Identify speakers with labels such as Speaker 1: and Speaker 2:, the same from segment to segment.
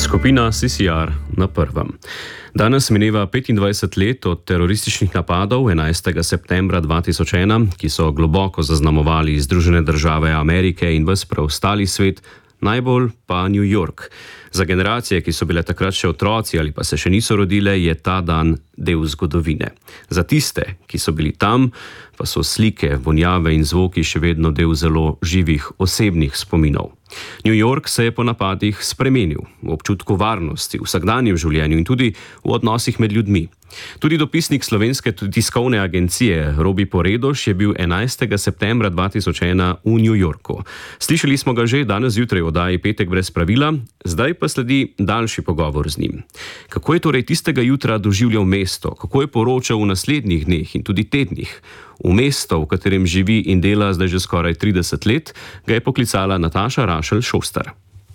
Speaker 1: Skupina CCR na prvem. Danes mineva 25 let od terorističnih napadov 11. septembra 2001, ki so globoko zaznamovali Združene države Amerike in ves preostali svet, najbolj pa New York. Za generacije, ki so bile takrat še otroci ali pa se še niso rodile, je ta dan del zgodovine. Za tiste, ki so bili tam, pa so slike, vonjave in zvoki še vedno del zelo živih osebnih spominov. New York se je po napadih spremenil v občutku varnosti, v vsakdanjem življenju in tudi v odnosih med ljudmi. Tudi dopisnik Slovenske tiskovne agencije Robi Poredoš je bil 11. septembra 2001 v New Yorku. Slišali smo ga že danes zjutraj v oddaji Petek brez pravila, zdaj pa sledi daljši pogovor z njim. Kako je torej tistega jutra doživljal mesto, kako je poročal v naslednjih dneh in tudi tednih? V mesto, v katerem živi in dela zdaj že skoraj 30 let, ga je poklicala Nataša Rašelj Šoster.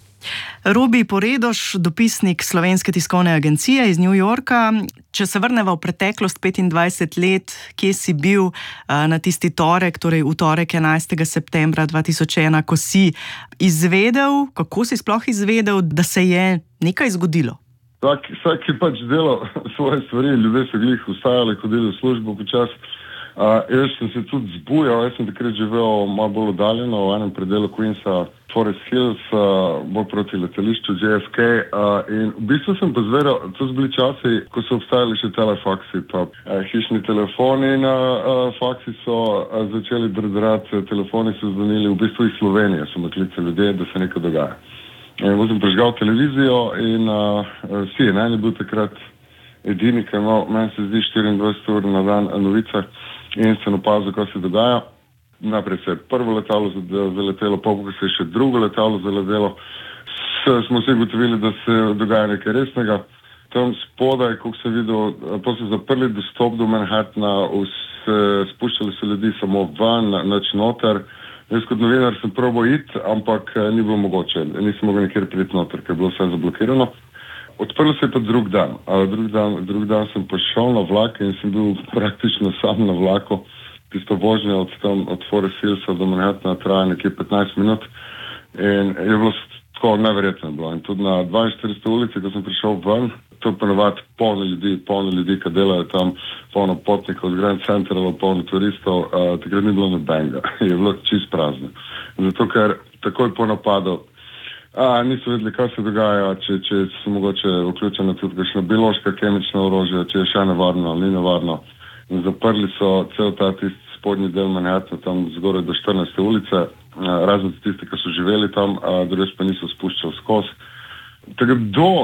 Speaker 2: Robi Poredoš, dopisnik Slovenske tiskovne agencije iz New Yorka. Če se vrneva v preteklost 25 let, kje si bil na tisti torek, torej v torek 11. septembra 2001, ko si izvedel, kako si sploh izvedel, da se je nekaj zgodilo?
Speaker 3: Vsak je pač delal svoje stvari, ljudje so glih vstajali, hodili v službo počasi. Jaz sem se tudi zbujal, jaz sem takrat živel malo bolj oddaljeno v enem predelu Queensa, Forest Hills, bolj proti letališču JFK, in v bistvu sem pa zvedel, to so bili časi, ko so obstajali še telefaksi, pa hišni telefoni in faksi so začeli drdrati, telefoni so zvonili, v bistvu iz Slovenije so me klicali ljudje, da se nekaj dogaja. In sem prižgal televizijo in CNN je bil takrat edini kanal, meni se zdi 24 ur na dan novice in sem opazil, kaj se dogaja. Najprej se je prvo letalo zaletelo, ko se je še drugo letalo zaletelo. Smo se ugotovili, da se dogaja nekaj resnega. Tam spodaj, kako se je videl, pa so zaprli dostop do Manhattna, spuščali so ljudi samo ven, nič noter. Jaz kot novinar sem probal iti, ampak ni bilo mogoče. Nisem mogel nikjer priti noter, ker je bilo vse zablokirano. Odprlo se je pa drug dan. Drug dan sem prišel na vlak in sem bil praktično sam na vlaku. Tisto vožnje od Forest Hillsa do Manhattna traja nekje 15 minut in je bilo tako neverjetno bilo. In tudi na 42. ulici, ko sem prišel ven, to ponovadi polno ljudi, ki delajo tam, polno potnikov, z Grand Centrala, polno turistov, takrat ni bilo nobenega. Je bilo čist prazno. Zato, ker takoj po napadu niso vedeli, kaj se dogaja, če so mogoče vključene tudi kakšna biološka, kemična orožja, če je še nevarno ali ni nevarno. In zaprli so cel ta tisti spodnji del Manhattna, tam zgoraj do 14. ulice, razen tisti, ki so živeli tam, drugače pa niso spuščali skozi. Tako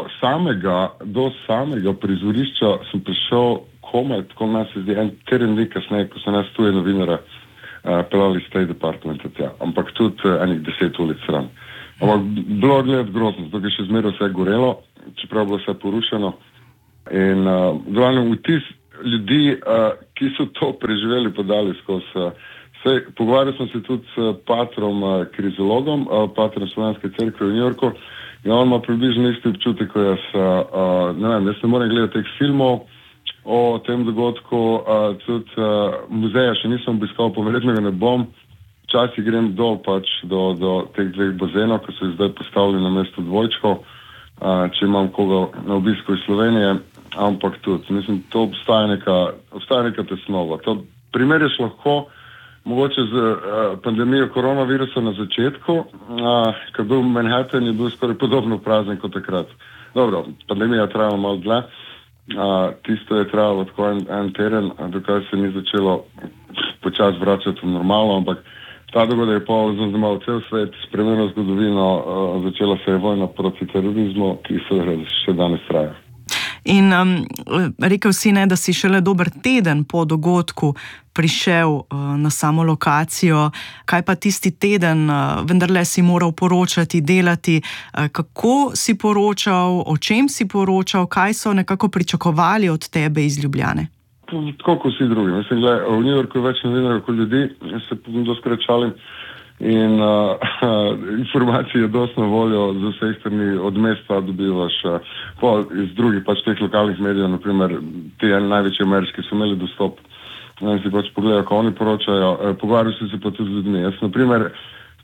Speaker 3: do samega prizorišča sem prišel komaj, tako nas se zdi, en teden dni kasneje, ko so nas tuje novinare pelali State Departmenta tja, ampak tudi enih 10 ulic stran. Ampak bilo gledati grozno, zato je še zmeraj vse gorelo, čeprav bilo vse porušeno. In glavno vtis ljudi, ki so to preživeli, podali skozi. Pogovarjal sem se tudi s patrom krizologom, patrom Slovenske cerkve v New Yorku, in on ima približno isti občutek, ko jaz. Jaz ne morem gledati teh filmov o tem dogodku, tudi muzeja še nisem obiskal, pa verjetno ga ne bom. Včasih grem dol pač do teh dveh bazenov, ki so jih zdaj postavili na mesto dvojčkov, če imam koga na obisku iz Slovenije, ampak tudi, mislim, to obstaja neka tesnova. To primerjaš lahko mogoče z pandemijo koronavirusa na začetku, ko je bil Manhattan, je bil skoraj podobno prazen kot takrat. Dobro, pandemija je trajala malo dlje, tisto je trajalo tako en teden, dokaj se ni začelo počasi vračati v normalno, ampak ta dogodek je pa zaznamoval cel svet, spremenil zgodovino, začela se je vojna proti terorizmu, ki se še danes traja.
Speaker 2: In rekel si, da si šele dober teden po dogodku prišel na samo lokacijo. Kaj pa tisti teden, vendarle si moral poročati, delati? Kako si poročal, o čem si poročal, kaj so nekako pričakovali od tebe iz Ljubljane?
Speaker 3: Tako kot vsi drugi. Mislim, v New Yorku je več novinarjev kot ljudi, se doskrat šalim in informacije je dosti na voljo z vseh strani, od mesta dobivaš, iz drugih pač teh lokalnih medijev, naprimer ti največji ameriški so imeli dostop, in si pač pogledajo, ko oni poročajo, pogovarjajo se pa tudi z ljudmi. Jaz, naprimer,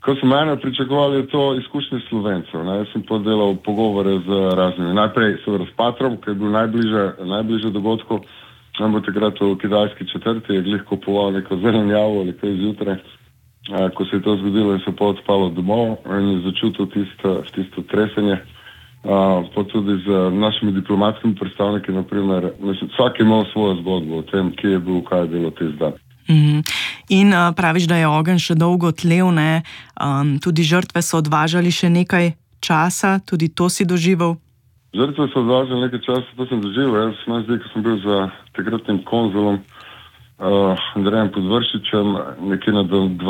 Speaker 3: Ko so mene pričakovali, je to izkušnje Slovencev. Jaz sem podelal pogovore z raznimi. Najprej seveda s Patrom, ki je bil najbližje dogodku. Nam bo takrat v kitajski četrti je glih kupoval neko zelenjavo ali kaj zjutraj. Ko se je to zgodilo in se pa odspalo domov in je začutil tisto tresenje. Pa tudi z našimi diplomatskimi predstavniki, naprimer, vsak je imel svojo zgodbo o tem, kje je bil, kaj je bilo tisti dan.
Speaker 2: In praviš, da je ogenj še dolgo tlel, ne? Tudi žrtve so odvažali še nekaj časa, tudi to si doživel?
Speaker 3: Žrtve so odvažali nekaj časa, to sem doživel. Jaz sem zdaj, ko sem bil za takratnim konzulom Andrejem Podvršičem, nekje na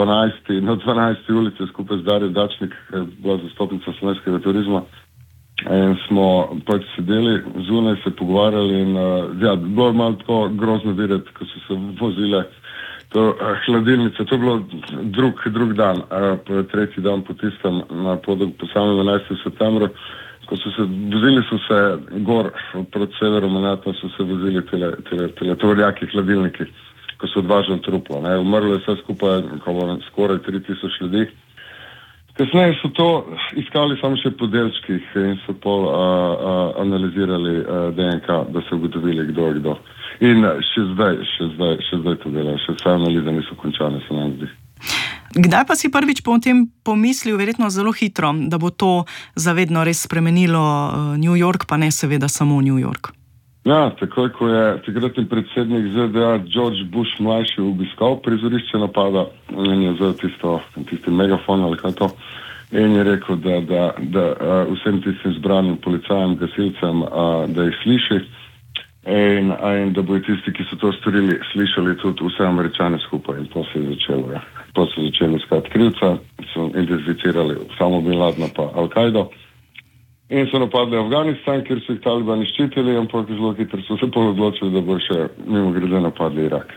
Speaker 3: 12. ulici skupaj z Darjo Dačnik, ki je bila zastopnica slovenskega turizma. In smo pač sedeli zunaj, se pogovarjali in bilo je malo tako grozno videti, ko so se vozile hladilnice. To je bilo drug dan, tretji dan po tistem, po samem 11. septembru, ko so se gor proti severu Manhattana, so se vozili tele tovornjaki hladilniki, ko so odvažali truplo. Umrlo je vse skupaj skoraj 3000 ljudi. Kasneje so to iskali samo še po delčkih in so pol analizirali DNK, da so ugotovili, kdo je kdo. In še zdaj to delajo, še vse analize niso končane, se nam zdi.
Speaker 2: Kdaj pa si prvič po tem pomislil, verjetno zelo hitro, da bo to zavedno res spremenilo New York, pa ne seveda samo New York?
Speaker 3: Ja, takoj, ko je takratni predsednik ZDA George Bush mlajši obiskal prizorišče napada in je vzel tisti megafon ali kaj to in je rekel, da vsem tistim zbranim policajem, gasilcem, da jih sliši in da bojo tisti, ki so to storili, slišali tudi vse Američane skupaj in to se je začelo. Ja. To se je začelo iskati krivca, so identificirali samo Bin Ladna pa Al-Kaido. In so napadli Afganistan, kjer so jih talibani ščitili, ampak zelo hitro so se odločili, da bo še mimo grede napadli Irak.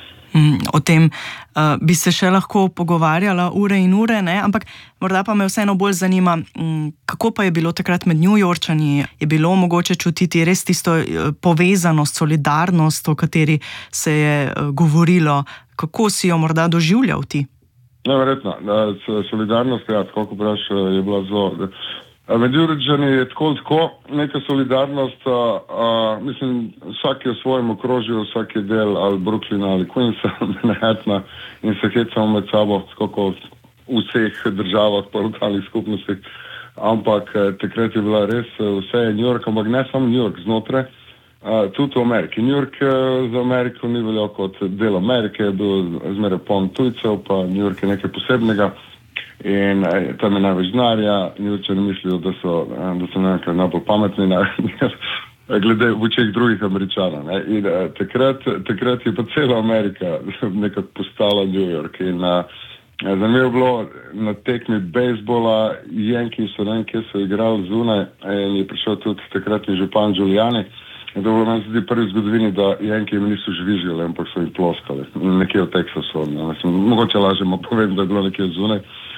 Speaker 2: O tem bi se še lahko pogovarjala ure in ure, ne? Ampak morda pa me vseeno bolj zanima, kako pa je bilo takrat med New Yorkčani? Je bilo mogoče čutiti res tisto povezanost, solidarnost, o kateri se je govorilo? Kako si jo morda doživljal ti?
Speaker 3: Neverjetno. Solidarnost, tako kot praviš, je bila zelo... Med Juričani je tako neka solidarnost, mislim, vsak je v svojem okrožju, vsak je del ali Brooklyna ali Queensa, Manhattana in se hecamo med sabo, skoko v vseh državah pa lokalnih skupnostih, ampak takrat je bila res vse New York, ampak ne samo New York znotraj, tudi v Ameriki. New York za Ameriko ni veljal kot del Amerike, je bil zmeraj poln tujcev, pa New York je nekaj posebnega. In tam je največ denarja, Njurčani mislijo, da so nekaj najbolj pametni glede v očeh drugih Američanov. In takrat je pa cela Amerika nekako postala New York. In zanimivo je bilo na tekmi bejzbola, Yankees so kje so igrali zunaj in je prišel tudi takratni župan Giuliani. In to je bilo meni zdi prvi v zgodovini, da Yankee jim niso žvižgali, ampak so jim ploskali. Nekje v Teksasu. Mogoče lažemo povem, da je bilo nekje zunaj.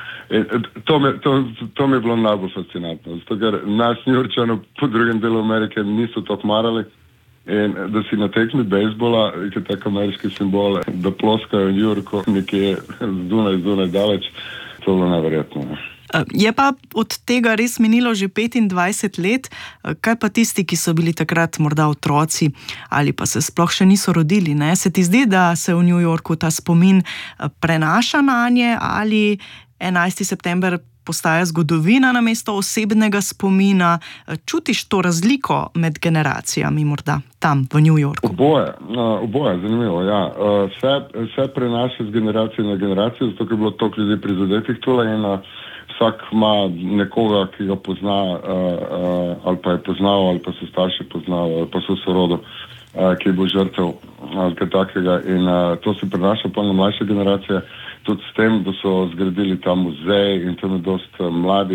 Speaker 3: To mi je bilo najbolj fascinantno, zato ker nas Njurčanov po drugem delu Amerike niso tako marali in da si na tekmi bejzbola, ki je tak ameriški simbol, da ploskajo New Yorku nekje zunaj daleč, to je bilo neverjetno.
Speaker 2: Je pa od tega res minilo že 25 let, kaj pa tisti, ki so bili takrat morda otroci ali pa se sploh še niso rodili, ne? Se ti zdi, da se v New Yorku ta spomin prenaša nanje ali 11. september postaja zgodovina namesto osebnega spomina? Čutiš to razliko med generacijami morda tam v New Yorku?
Speaker 3: Oboje, zanimivo, ja. Vse prenaša z generacije na generacijo, zato ker je bilo toliko ljudi prizadetih tole in vsak ima nekoga, ki ga pozna ali pa je poznal, ali pa so starši poznali, ali pa so sorodo, ki je bil žrtev ali kaj takega in to se prenaša pa na mlajše generacije. Tudi s tem, da so zgradili tam muzej in tam je dosti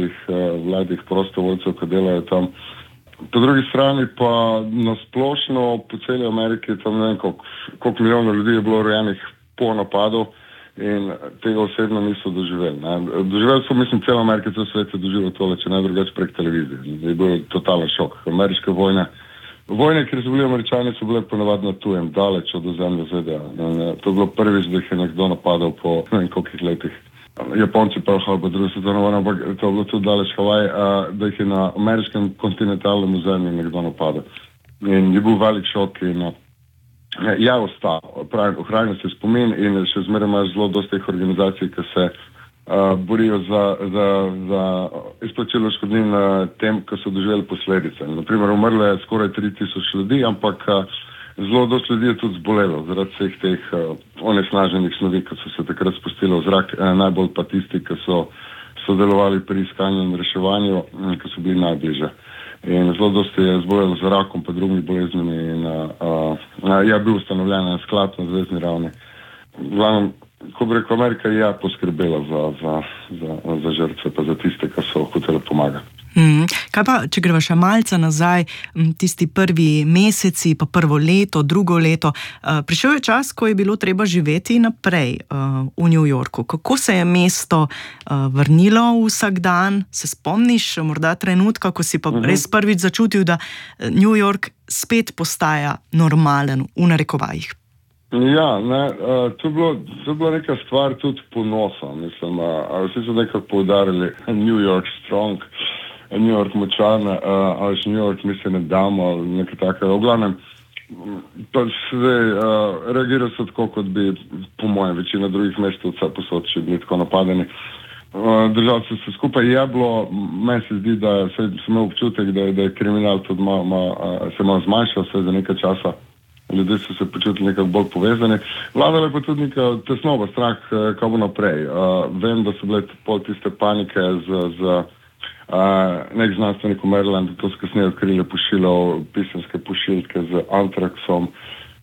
Speaker 3: mladih prostovoljcev, ki delajo tam. Po drugi strani pa nasplošno po celi Ameriki tam ne vem koliko milijonov ljudi je bilo rojenih po napadu in tega osebno niso doživeli. Doživeli so, mislim, cela Amerika, cel svet je doživel tole, če ne drugače prek televizije. Je bil totalen šok. Ameriške vojne, kjer so bili Američani, so bile ponavadi na tujem, daleč od ozemlja ZDA. To je bilo prvič, da jih je nekdo napadal po ne vem kolikih letih. Japonci pravijo, pa drugo svetovno vojno, ampak to je bilo tudi daleč Havaj, da jih je na ameriškem kontinentalnem ozemlju nekdo napadel. In je bil velik šok in je ostal, ohranil se spomin in še zmeraj imaš zelo dosti teh organizacij, ki se borijo za izplačilo odškodnin tem, ki so doživeli posledice. Naprimer, umrlo je skoraj 3000 ljudi, ampak zelo dosti ljudi je tudi zbolelo zaradi vseh teh onesnaženih snovi, ki so se takrat spustile v zrak, najbolj pa tisti, ki so sodelovali pri iskanju in reševanju, ki so bili najbližje. In zelo dosti je zbolelo z rakom pa drugimi boleznimi in je bil ustanovljen sklad na zvezni ravni. Glavno, ko bi rekel, Amerika je poskrbela za žrtve pa za tiste, ki so hoteli pomagati.
Speaker 2: Kaj pa, če greva še malce nazaj, tisti prvi meseci, pa prvo leto, drugo leto, prišel je čas, ko je bilo treba živeti naprej v New Yorku. Kako se je mesto vrnilo vsak dan? Se spomniš morda trenutka, ko si pa res prvič začutil, da New York spet postaja normalen, v narekovajih?
Speaker 3: Ja, to je bila neka stvar tudi ponosa. Mislim, vsi so nekako poudarili New York strong, New York močan, ali New York mi se ne damo, nekaj takega. V glavnem, reagirali so tako, kot bi po mojem večina drugih mestov vse posod še bili tako napadeni. Držali so se skupaj, je bilo, meni se zdi, da sem imel občutek, da je kriminal tudi se malo zmanjšal, vse za nekaj časa. Ljudje so se počutili nekako bolj povezani. Vladala je pa tudi neka tesnoba, strah, kaj bo naprej. Vem, da so bile pol tiste panike z nek znanstvenik v Marylandu, to so kasneje odkrili pisemske pošiljke z antraksom.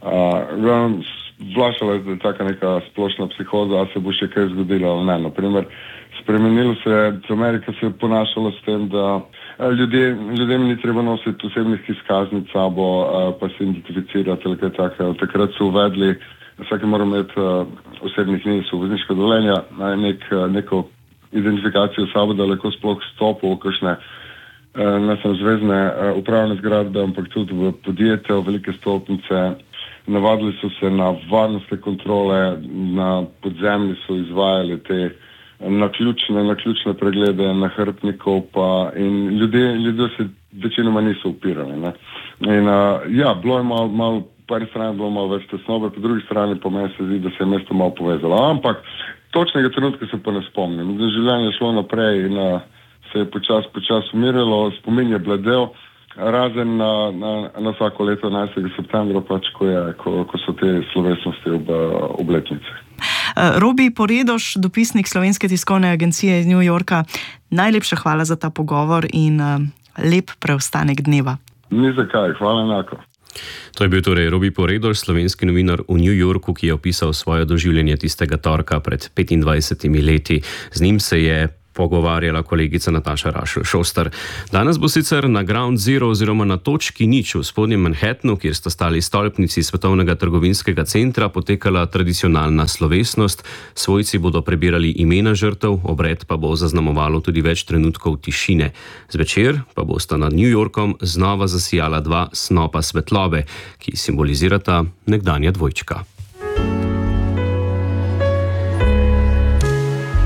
Speaker 3: Vlašala je, da je taka neka splošna psihoza, a se bo še kaj zgodilo ali ne. Naprimer, spremenilo se je, Amerika se je ponašala s tem, da ljudem ni treba nositi osebnih izkaznic sabo, pa se identificirati ali kaj takega. Takrat so uvedli, vsake mora imeti osebnih nisov, vozniška dovoljenja, neko identifikacijo sabo, da lahko sploh stopil v kakšne ne samo zvezne upravne zgradbe, ampak tudi v podjetja, v velike stolpnice. Navadili so se na varnostne kontrole, na podzemlji so izvajali te naključne preglede nahrbtnikov in ljudje se večinoma niso upirali. Ne? In bilo je malo, po eni strani bilo malo več tesnobe, po drugi strani pa meni se zdi, da se je mesto malo povezalo. Ampak točnega trenutka se pa ne spomnim. Življenje je šlo naprej in se je počas umiralo, spomin je bledel, razen na vsako leto 11. septembra, ko so te slovesnosti ob obletnici.
Speaker 2: Robi Poredoš, dopisnik Slovenske tiskovne agencije iz New Yorka, najlepša hvala za ta pogovor in lep preostanek dneva.
Speaker 3: Ni zakaj, hvala enako.
Speaker 1: To je bil torej Robi Poredoš, slovenski novinar v New Yorku, ki je opisal svoje doživljenje tistega torka pred 25 leti. Z njim se je pogovarjala kolegica Nataša Rašl-Šoster. Danes bo sicer na Ground Zero oziroma na točki nič v spodnjem Manhattnu, kjer sta stali stolpnici Svetovnega trgovinskega centra, potekala tradicionalna slovesnost. Svojci bodo prebirali imena žrtev, obred pa bo zaznamovalo tudi več trenutkov tišine. Zvečer pa bosta nad New Yorkom znova zasijala dva snopa svetlobe, ki simbolizirata nekdanja dvojčka.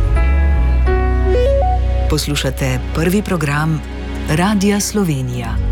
Speaker 4: Poslušate prvi program Radia Slovenija.